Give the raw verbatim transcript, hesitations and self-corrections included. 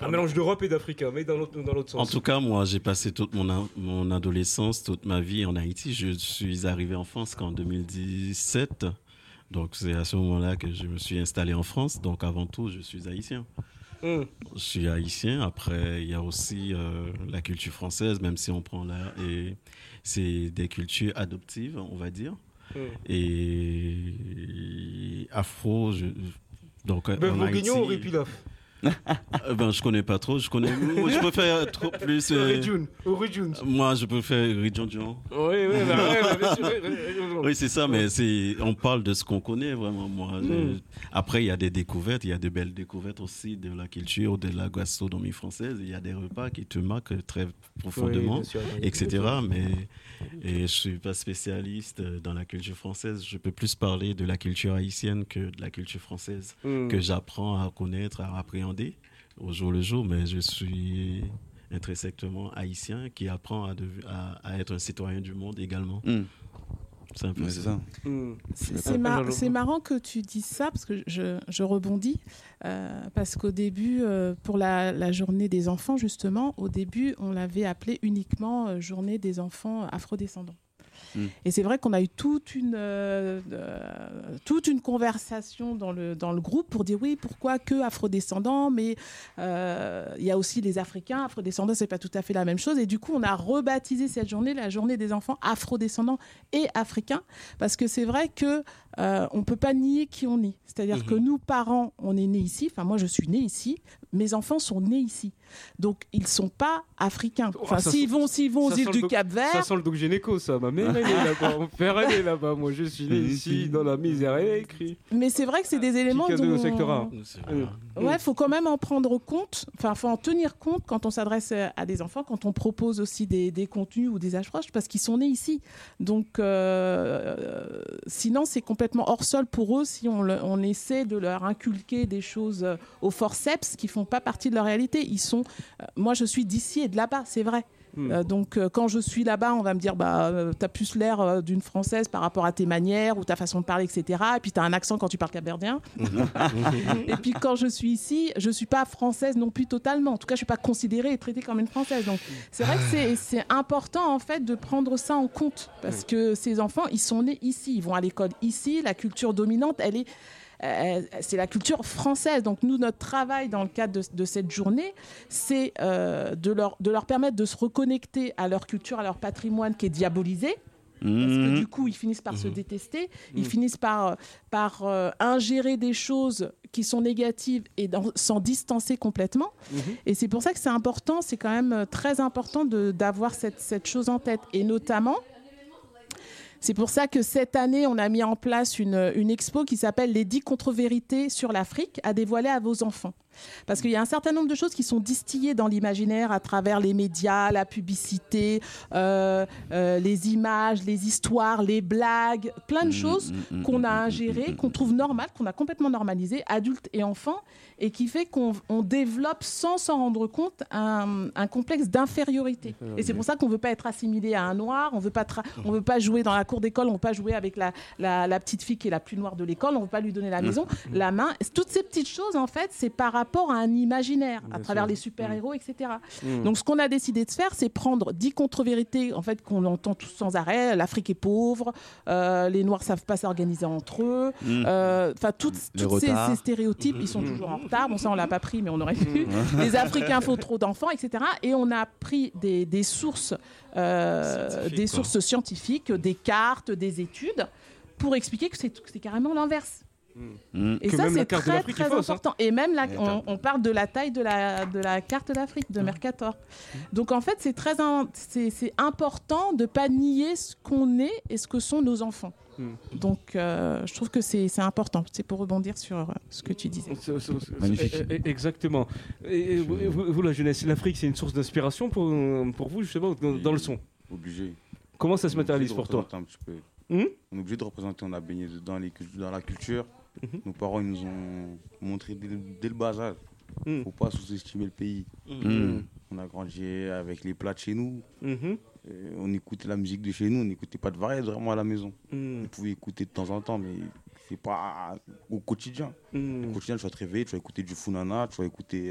Un mélange d'Europe et d'Afrique, mais dans l'autre, dans l'autre sens. En tout cas, moi, j'ai passé toute mon, a- mon adolescence, toute ma vie en Haïti. Je suis arrivé en France qu'en deux mille dix-sept. Donc, c'est à ce moment-là que je me suis installé en France. Donc, avant tout, je suis haïtien. Hum. Je suis haïtien. Après, il y a aussi euh, la culture française, même si on prend là. Et c'est des cultures adoptives, on va dire. Hum. Et afro, je, donc Ben, en Haïti, Bourguignon ou Ripilaf? euh, ben, je connais pas trop. Je connais, moi, je préfère trop plus. euh, Origin. Origin. moi, je préfère Ridjonjon. Oui, oui, bah, ouais, bah, bien sûr, oui, oui, oui. Oui, c'est ça, mais c'est, on parle de ce qu'on connaît vraiment. Moi, Je- Mm. après, il y a des découvertes, il y a de belles découvertes aussi de la culture, de la gastronomie française. Il y a des repas qui te marquent très profondément, Oui, bien sûr, et cetera. Mais et je suis pas spécialiste dans la culture française. Je peux plus parler de la culture haïtienne que de la culture française, Mm. que j'apprends à connaître, à appréhender au jour le jour. Mais je suis intrinsèquement haïtien qui apprend à, dev- à, à être un citoyen du monde également. Mmh. C'est un peu Ouais, c'est ça. ça. Mm. C'est Ah, c'est mar- alors, c'est marrant que tu dises ça parce que je, je rebondis euh, parce qu'au début, euh, pour la, la journée des enfants, justement, au début, on l'avait appelée uniquement euh, journée des enfants afrodescendants. Mm. Et c'est vrai qu'on a eu toute une, euh, euh, toute une conversation dans le, dans le groupe pour dire oui, pourquoi que afrodescendants, mais euh, il y a aussi les Africains, afrodescendants, c'est pas tout à fait la même chose. Et du coup, on a rebaptisé cette journée la journée des enfants afrodescendants et africains, parce que c'est vrai que euh, on peut pas nier qui on est. C'est-à-dire Mhm. que nous, parents, on est nés ici. Enfin, moi, je suis née ici. Mes enfants sont nés ici. Donc, ils sont pas africains. Enfin, Oh, ça s'ils sent- vont, s'ils vont aux ça îles sent du le doc- Cap-Vert, Ça sent le doc gynéco, ça. Ma mère, elle est là-bas. Mon père, elle est là-bas. Moi, je suis né ici, dans la misère. Elle est écrit. mais c'est vrai que c'est des éléments Petit cadeau dont... au secteur A. C'est Euh, vrai. Ouais, faut quand même en prendre compte. Enfin, faut en tenir compte quand on s'adresse à des enfants, quand on propose aussi des, des contenus ou des approches, parce qu'ils sont nés ici. Donc, euh, euh, sinon, c'est complètement hors sol pour eux si on, le- on essaie de leur inculquer des choses euh, au forceps qui font pas partie de leur réalité. Ils sont. euh, moi, je suis d'ici et de là-bas, c'est vrai. Mm. Euh, donc, euh, quand je suis là-bas, on va me dire, bah, euh, t'as plus l'air euh, d'une Française par rapport à tes manières ou ta façon de parler, et cetera. Et puis, t'as un accent quand tu parles capverdien. Et puis, quand je suis ici, je suis pas française non plus totalement. En tout cas, je suis pas considérée et traitée comme une Française. Donc, c'est vrai que c'est, c'est important, en fait, de prendre ça en compte. Parce que ces enfants, ils sont nés ici. Ils vont à l'école ici. La culture dominante, elle est... euh, c'est la culture française. Donc nous, notre travail dans le cadre de, de cette journée, c'est euh, de, leur, de leur permettre de se reconnecter à leur culture, à leur patrimoine qui est diabolisé. Parce que Mmh. du coup, ils finissent par se Mhm. détester, ils Mhm. finissent par, par euh, ingérer des choses qui sont négatives et d'en- s'en distancer complètement. Mhm. Et c'est pour ça que c'est important, c'est quand même euh, très important de- d'avoir cette, cette chose en tête. Et notamment, c'est pour ça que cette année, on a mis en place une, une expo qui s'appelle Les dix contre-vérités sur l'Afrique à dévoiler à vos enfants. Parce qu'il y a un certain nombre de choses qui sont distillées dans l'imaginaire à travers les médias, la publicité, euh, euh, les images, les histoires, les blagues, plein de choses qu'on a ingérées, qu'on trouve normales, qu'on a complètement normalisées, adultes et enfants, et qui fait qu'on on développe sans s'en rendre compte un, un complexe d'infériorité. Et c'est pour ça qu'on ne veut pas être assimilé à un noir, on veut pas tra- on veut pas jouer dans la cour d'école, on ne veut pas jouer avec la, la, la petite fille qui est la plus noire de l'école, on ne veut pas lui donner la maison, la main. Toutes ces petites choses, en fait, c'est par rapport à un imaginaire, à Bien travers sûr. les super-héros, et cetera. Mm. Donc, ce qu'on a décidé de faire, c'est prendre dix contre-vérités, en fait, qu'on entend tous sans arrêt. L'Afrique est pauvre, euh, les Noirs savent pas s'organiser entre eux. Mmh. euh, Enfin, toutes, Les toutes ces, retards. ces stéréotypes, ils sont toujours en retard. Bon, ça, on l'a pas pris, mais on aurait pu. Les Africains font trop d'enfants, et cetera. Et on a pris des, des sources, euh, Scientifiques, des quoi. sources scientifiques, des cartes, des études, pour expliquer que c'est que c'est carrément l'inverse. Mmh. Et Que ça, même la c'est carte de très, l'Afrique est très fausse, hein. important. Et même, la, Et on, attends. on parle de la taille de la, de la carte d'Afrique, de Mercator. Donc, en fait, c'est très in- c'est, c'est important de ne pas nier ce qu'on est et ce que sont nos enfants. Mm. Donc, euh, je trouve que c'est, c'est important. C'est pour rebondir sur euh, ce que tu disais. C'est- c'est- c'est- Magnifique. eh, eh, Exactement. Et, et vous, vous, vous, la jeunesse, l'Afrique, c'est une source d'inspiration pour, pour vous, justement, dans, dans le son. Obligé. Comment ça se On est obligé matérialise de pour toi? représenter un petit peu. Hmm On est obligé de représenter, on a baigné dans, les, cul- dans la culture. Mhm. Nos parents ils nous ont montré dès, le- dès le bas âge. Mm. Faut pas sous-estimer le pays. Mmh. On a grandi avec les plats de chez nous. Mhm. Et on écoutait la musique de chez nous. On n'écoutait pas de variété vraiment à la maison. Mm. On pouvait écouter de temps en temps, mais c'est pas au quotidien. Mm. Au quotidien, tu vas te réveiller, tu vas écouter du Funana, tu vas écouter